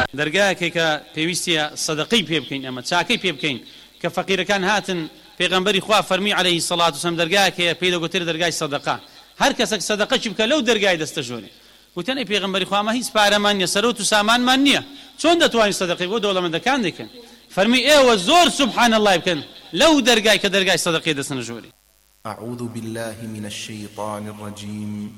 دەرگایەکێک کە پێویستیە سەدەقەی پێ بکەین ئەمە چاکەی پێ بکەین کە فەقیرەکان هاتن پێغەمبەری خوا فەرمی عەلەیهی سەڵات وسەلام دەرگایەکەیە پێی دەگوترێت دەرگای سەدەقە هەر کەسێک سەدەقەی بکە لەو دەرگای دەستەژۆرێ وتەن ئەی پێغەمبەری خوا مە هیچ پارەمان نییە سەرۆت و سامانمان نییە چۆن دەتوانین سەدەقەی بۆ دەوڵەمەندەکان دەکەن فەرمی ئێوە زۆر سوبحان الله بکەن لەو دەرگای کە دەرگای سەدەقەی دەستەژۆرێ أعوذ بالله من الشيطان الرجيم